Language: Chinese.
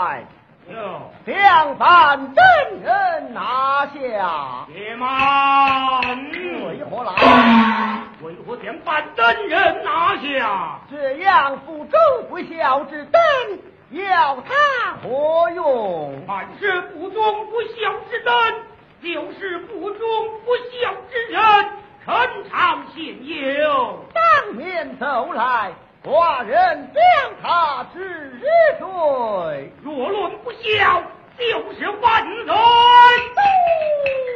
来， 有将犯真人拿下。 且慢， 为何来？ 为何将犯真人拿下？ 这样负忠不孝之灯，要他何用？ 凡是不忠不孝之人，就是不忠不孝之人，陈常现有。 当面奏来，寡人将他治罪。 若论不孝，就是万罪。